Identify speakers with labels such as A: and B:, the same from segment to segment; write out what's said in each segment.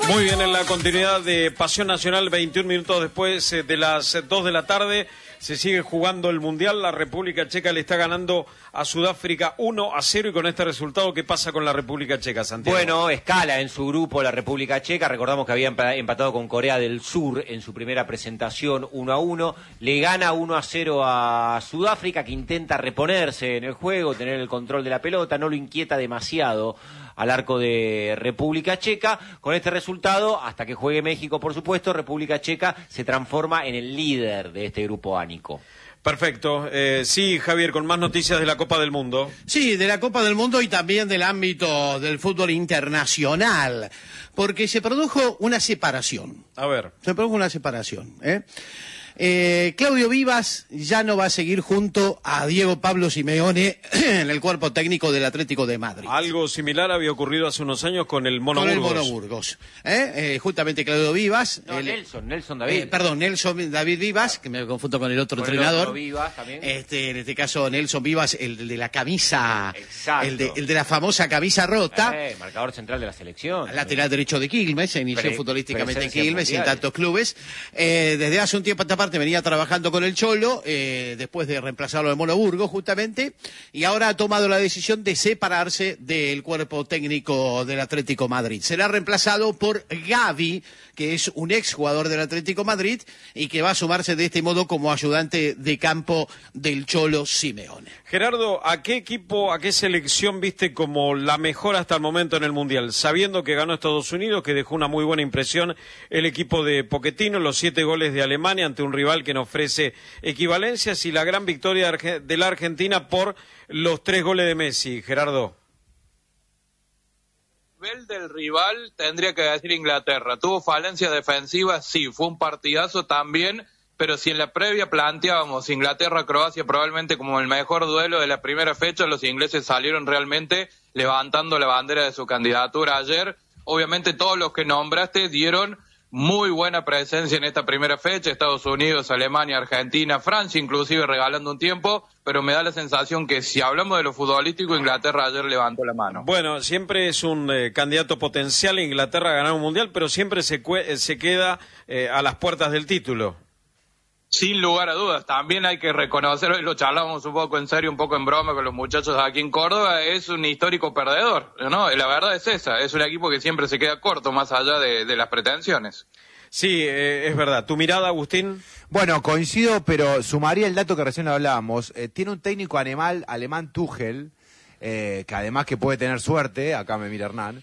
A: Muy bien, en la continuidad de Pasión Nacional, 21 minutos después de las 2 de la tarde, se sigue jugando el Mundial. La República Checa le está ganando a Sudáfrica 1-0 y con este resultado, ¿qué pasa con la República Checa, Santiago?
B: Bueno, escala en su grupo la República Checa. Recordamos que había empatado con Corea del Sur en su primera presentación 1-1. Le gana 1-0 a Sudáfrica, que intenta reponerse en el juego, tener el control de la pelota, no lo inquieta demasiado al arco de República Checa. Con este resultado, hasta que juegue México, por supuesto, República Checa se transforma en el líder de este grupo ánico.
A: Perfecto. Sí, Javier, con más noticias de la Copa del Mundo.
C: Sí, de la Copa del Mundo y también del ámbito del fútbol internacional, porque se produjo una separación.
A: A ver.
C: Se produjo una separación, Claudio Vivas ya no va a seguir junto a Diego Pablo Simeone en el cuerpo técnico del Atlético de Madrid.
A: Algo similar había ocurrido hace unos años con el Mono Burgos.
C: Con el Mono Burgos. Justamente Claudio Vivas.
B: No, Nelson David.
C: Nelson David Vivas, que me confundo con el otro entrenador.
B: Otro Vivas también.
C: En este caso, Nelson Vivas, el de la camisa.
B: Exacto.
C: El de la famosa camisa rota.
B: Marcador central de la selección.
C: Lateral derecho de Quilmes, se inició futbolísticamente en Quilmes y en tantos clubes. Desde hace un tiempo a esta parte venía trabajando con el Cholo, después de reemplazarlo de Mono Burgos, justamente, y ahora ha tomado la decisión de separarse del cuerpo técnico del Atlético Madrid. Será reemplazado por Gavi, que es un exjugador del Atlético Madrid y que va a sumarse de este modo como ayudante de campo del Cholo Simeone.
A: Gerardo, ¿a qué equipo, a qué selección viste como la mejor hasta el momento en el Mundial? Sabiendo que ganó Estados Unidos, que dejó una muy buena impresión el equipo de Pochettino, los 7 goles de Alemania ante un rival que no ofrece equivalencias y la gran victoria de la Argentina por los 3 goles de Messi. Gerardo.
D: Nivel del rival tendría que decir Inglaterra. Tuvo falencias defensivas, sí, fue un partidazo también, pero si en la previa planteábamos Inglaterra-Croacia probablemente como el mejor duelo de la primera fecha, los ingleses salieron realmente levantando la bandera de su candidatura ayer. Obviamente todos los que nombraste dieron muy buena presencia en esta primera fecha, Estados Unidos, Alemania, Argentina, Francia inclusive regalando un tiempo, pero me da la sensación que si hablamos de lo futbolístico, Inglaterra ayer levantó la mano.
A: Bueno, siempre es un candidato potencial Inglaterra a ganar un mundial, pero siempre se queda a las puertas del título.
D: Sin lugar a dudas, también hay que reconocer, hoy lo charlábamos un poco en serio, un poco en broma con los muchachos aquí en Córdoba, es un histórico perdedor, ¿no? La verdad es esa, es un equipo que siempre se queda corto más allá de las pretensiones.
A: Sí, es verdad. ¿Tu mirada, Agustín?
E: Bueno, coincido, pero sumaría el dato que recién hablábamos. Tiene un técnico alemán Tuchel, que además que puede tener suerte, acá me mira Hernán,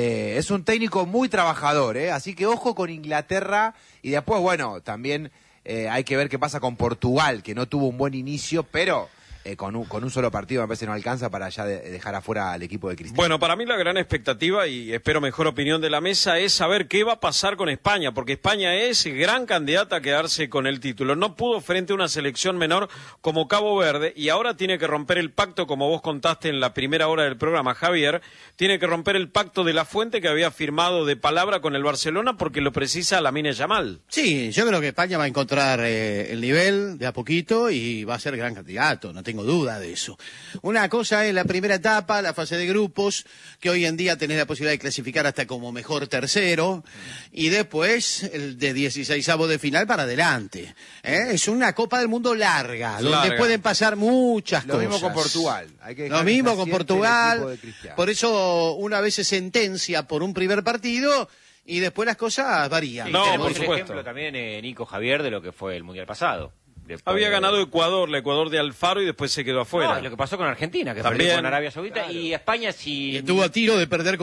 E: es un técnico muy trabajador, así que ojo con Inglaterra y después, bueno, también hay que ver qué pasa con Portugal, que no tuvo un buen inicio, pero con un solo partido me parece no alcanza para ya dejar afuera al equipo de Cristiano.
A: Bueno, para mí la gran expectativa, y espero mejor opinión de la mesa, es saber qué va a pasar con España, porque España es gran candidata a quedarse con el título. No pudo frente a una selección menor como Cabo Verde, y ahora tiene que romper el pacto, como vos contaste en la primera hora del programa, Javier, tiene que romper el pacto de la Fuente que había firmado de palabra con el Barcelona, porque lo precisa Lamine Yamal.
C: Sí, yo creo que España va a encontrar el nivel de a poquito y va a ser gran candidato, no tengo duda de eso. Una cosa es la primera etapa, la fase de grupos, que hoy en día tenés la posibilidad de clasificar hasta como mejor tercero, y después el de 16avos de final para adelante. Es una Copa del Mundo larga, donde pueden pasar muchas cosas.
E: Lo mismo con Portugal.
C: Lo mismo con Portugal, por eso una vez se sentencia por un primer partido y después las cosas varían.
B: Sí,
A: no,
B: tenemos
A: por supuesto.
B: el ejemplo también, Nico Javier, de lo que fue el Mundial pasado.
A: Había ganado Ecuador, el Ecuador de Alfaro, y después se quedó afuera.
B: No, lo que pasó con Argentina, que
A: también
B: perdió con Arabia Saudita,
C: claro.
B: Y España si...
C: Estuvo a tiro de perder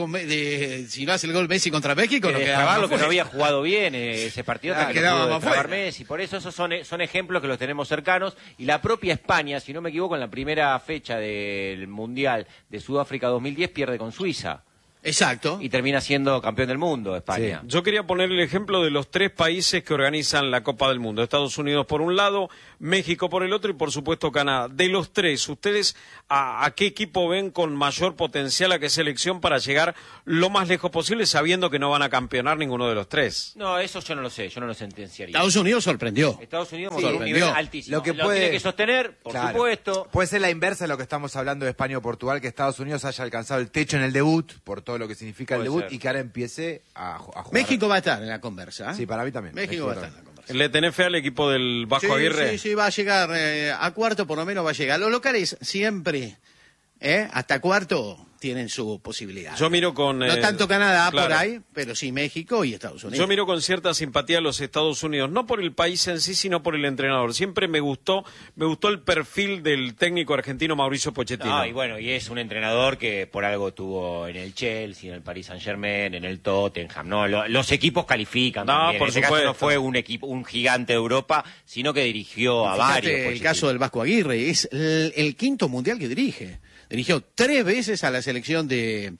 C: si no hace el gol Messi contra México,
B: lo que no había jugado bien ese partido, hasta que lo pudo destrabar Messi. Por eso esos son ejemplos que los tenemos cercanos, y la propia España, si no me equivoco, en la primera fecha del Mundial de Sudáfrica 2010 pierde con Suiza.
C: Exacto.
B: Y termina siendo campeón del mundo, España.
A: Sí. Yo quería poner el ejemplo de los 3 países que organizan la Copa del Mundo. Estados Unidos por un lado, México por el otro y por supuesto Canadá. De los 3, ¿ustedes a qué equipo ven con mayor potencial, a qué selección para llegar lo más lejos posible sabiendo que no van a campeonar ninguno de los 3?
B: No, eso yo no lo sé, yo no lo sentenciaría.
C: Estados Unidos sorprendió.
B: Estados Unidos mostró un nivel altísimo.
E: Lo que
B: tiene que sostener, por supuesto.
E: Puede ser la inversa de lo que estamos hablando de España o Portugal, que Estados Unidos haya alcanzado el techo en el debut por todo lo que significa el debut y que ahora empiece a jugar.
C: México va a estar en la conversa.
E: Sí, para mí también.
C: México va a estar en la conversa.
A: ¿Le tenés fe al equipo del Vasco Aguirre?
C: Sí, va a llegar a cuarto, por lo menos va a llegar. Los locales siempre, hasta cuarto, tienen su posibilidad.
A: Yo miro con...
C: no tanto Canadá
A: claro.
C: por ahí, pero sí México y Estados Unidos.
A: Yo miro con cierta simpatía a los Estados Unidos, no por el país en sí, sino por el entrenador. Siempre me gustó el perfil del técnico argentino Mauricio Pochettino.
B: Y bueno, y es un entrenador que por algo tuvo en el Chelsea, en el Paris Saint-Germain, en el Tottenham, ¿no? Los equipos califican también.
A: Por
B: en ese
A: supuesto.
B: caso no fue un gigante de Europa, sino que dirigió a varios.
C: El caso del Vasco Aguirre es el quinto mundial que dirige. Dirigió 3 veces a la selección de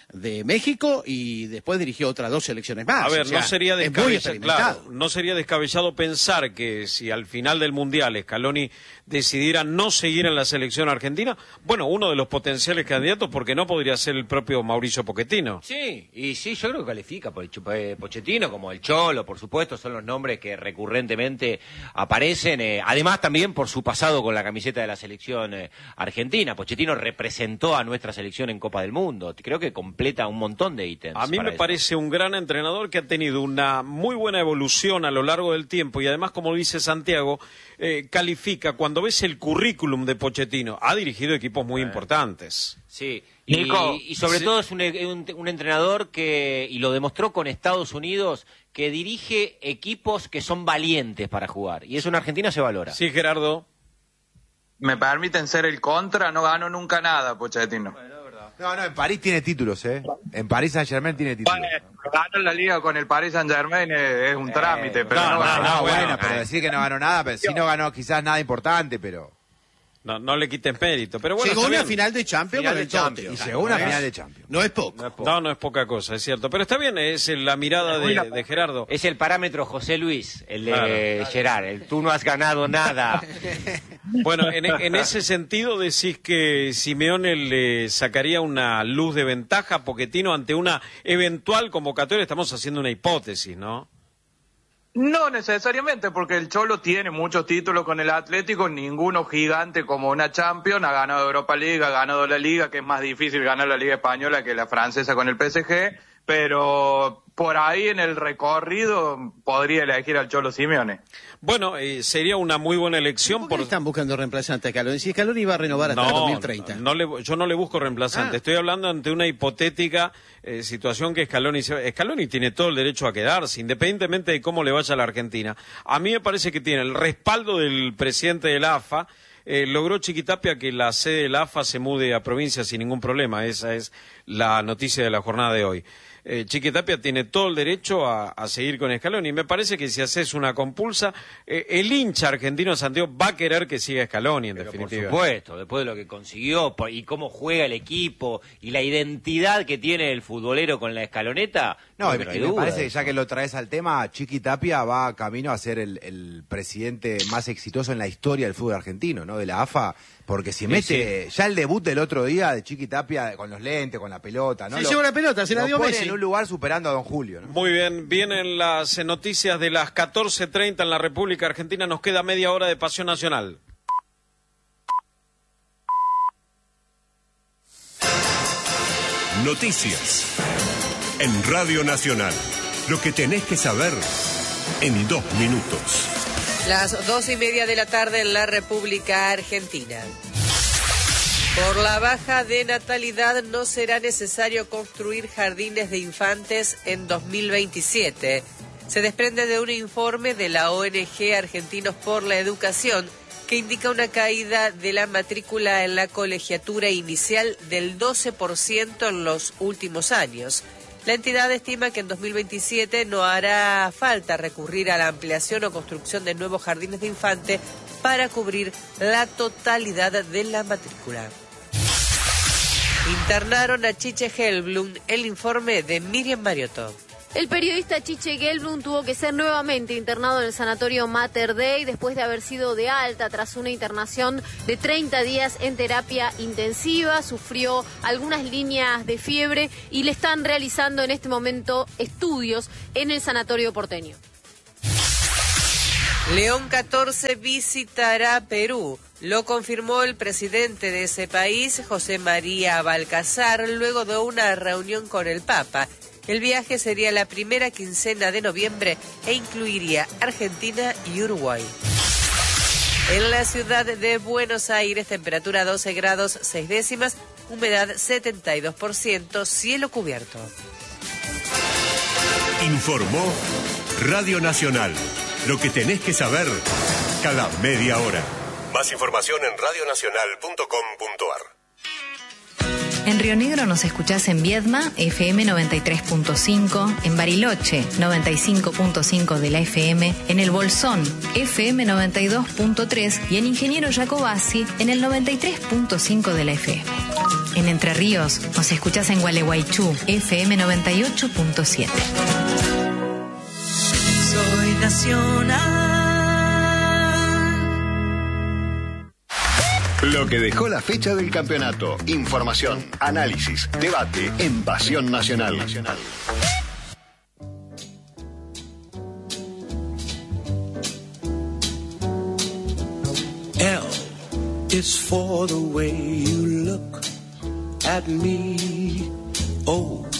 C: México y después dirigió otras 2 selecciones más.
A: A ver,
C: o sea,
A: no sería
C: es muy experimentado.
A: no sería descabellado pensar que si al final del Mundial Scaloni decidiera no seguir en la selección argentina, bueno, uno de los potenciales candidatos, porque no podría ser el propio Mauricio Pochettino.
B: Sí, y sí, yo creo que califica por el Pochettino, como el Cholo, por supuesto, son los nombres que recurrentemente aparecen, además también por su pasado con la camiseta de la selección argentina. Pochettino representó a nuestra selección en Copa del Mundo, creo que completa un montón de ítems.
A: A mí me parece un gran entrenador que ha tenido una muy buena evolución a lo largo del tiempo y además, como dice Santiago, califica. Cuando ves el currículum de Pochettino, ha dirigido equipos muy importantes.
B: Sí,
D: Nico,
B: y sobre todo es un entrenador que, y lo demostró con Estados Unidos, que dirige equipos que son valientes para jugar. Y eso en Argentina se valora.
A: Sí, Gerardo.
D: ¿Me permiten ser el contra? No ganó nunca nada, Pochettino.
E: No, en París tiene títulos, En París Saint-Germain tiene títulos.
D: Bueno, ganar la liga con el Paris Saint-Germain es un trámite, pero no ganó nada.
E: Bueno, pero decir que no ganó nada, pero sí no ganó quizás nada importante, pero...
A: No le quites mérito, pero bueno,
C: llegó a
A: está
C: una
A: bien.
C: final de Champions
B: Final
C: con
B: de
C: el
B: Champions.
C: Tottenham.
E: Y llegó a una final de Champions.
C: No es poco.
A: No es poca cosa, es cierto. Pero está bien, es la mirada de Gerardo.
B: Es el parámetro José Luis, el de
A: Claro.
B: Gerard, el tú no has ganado nada.
A: Bueno, en ese sentido decís que Simeone le sacaría una luz de ventaja a Pochettino ante una eventual convocatoria. Estamos haciendo una hipótesis, ¿no?
D: No necesariamente, porque el Cholo tiene muchos títulos con el Atlético, ninguno gigante como una Champions, ha ganado Europa League, ha ganado la Liga, que es más difícil ganar la Liga Española que la francesa con el PSG, pero por ahí en el recorrido podría elegir al Cholo Simeone.
A: Bueno, sería una muy buena elección.
C: ¿Por qué están buscando reemplazante a Scaloni? Si Scaloni iba a renovar hasta el 2030.
A: Yo no le busco reemplazante. Estoy hablando ante una hipotética situación que Scaloni tiene todo el derecho a quedarse, independientemente de cómo le vaya a la Argentina. A mí me parece que tiene el respaldo del presidente de la AFA. Logró Chiquitapia que la sede de la AFA se mude a provincia sin ningún problema. Esa es la noticia de la jornada de hoy. Chiquitapia tiene todo el derecho a seguir con Scaloni. Y me parece que si haces una compulsa, el hincha argentino de Santiago va a querer que siga Scaloni, en definitiva.
B: Por supuesto, después de lo que consiguió y cómo juega el equipo y la identidad que tiene el futbolero con la escaloneta.
E: No, y
B: hay
E: me
B: duda
E: parece
B: de
E: que ya que lo traes al tema, Chiqui Tapia va camino a ser el presidente más exitoso en la historia del fútbol argentino, ¿no? De la AFA, porque si mete ya el debut del otro día de Chiqui Tapia con los lentes, con la pelota, ¿no?
C: Se llevó la pelota, se la dio
E: pone
C: Messi.
E: en un lugar superando a Don Julio, ¿no?
A: Muy bien, vienen las noticias de las 14:30 en la República Argentina. Nos queda media hora de Pasión Nacional.
F: Noticias en Radio Nacional. Lo que tenés que saber en 2 minutos.
G: Las 2:30 de la tarde en la República Argentina. Por la baja de natalidad no será necesario construir jardines de infantes en 2027. Se desprende de un informe de la ONG Argentinos por la Educación que indica una caída de la matrícula en la colegiatura inicial del 12% en los últimos años. La entidad estima que en 2027 no hará falta recurrir a la ampliación o construcción de nuevos jardines de infante para cubrir la totalidad de la matrícula. Internaron a Chiche Helblum, el informe de Miriam Mariotto.
H: El periodista Chiche Helblum tuvo que ser nuevamente internado en el sanatorio Mater Dei después de haber sido de alta tras una internación de 30 días en terapia intensiva. Sufrió algunas líneas de fiebre y le están realizando en este momento estudios en el sanatorio porteño.
G: León 14 visitará Perú. Lo confirmó el presidente de ese país, José María Balcazar, luego de una reunión con el Papa. El viaje sería la primera quincena de noviembre e incluiría Argentina y Uruguay. En la ciudad de Buenos Aires, temperatura 12 grados 6 décimas, humedad 72%, cielo cubierto.
F: Informó Radio Nacional. Lo que tenés que saber cada media hora. Más información en radionacional.com.ar.
I: En Río Negro nos escuchás en Viedma, FM 93.5, en Bariloche, 95.5 de la FM, en El Bolsón, FM 92.3 y en Ingeniero Jacobasi, en el 93.5 de la FM. En Entre Ríos nos escuchás en Gualeguaychú, FM 98.7.
J: Soy nacional.
K: Lo que dejó la fecha del campeonato. Información, análisis, debate en Pasión Nacional.
J: L is for the way you look at me. O